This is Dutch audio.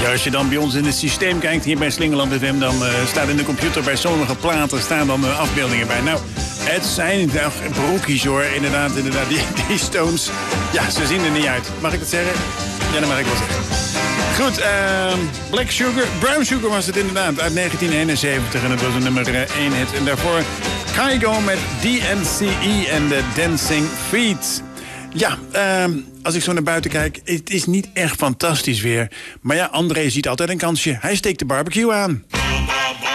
Ja, als je dan bij ons in het systeem kijkt, hier bij Slingerland FM... dan staat in de computer bij sommige platen staan dan afbeeldingen bij. Nou, het zijn broekies hoor, inderdaad, die Stones. Ja, ze zien er niet uit. Mag ik dat zeggen? Ja, dat mag ik wel zeggen. Goed, Black Sugar, Brown Sugar was het inderdaad, uit 1971. En dat was een nummer 1 hit. En daarvoor Kygo met DNCE en de Dancing Feet. Ja, als ik zo naar buiten kijk, het is niet echt fantastisch weer. Maar ja, André ziet altijd een kansje. Hij steekt de barbecue aan.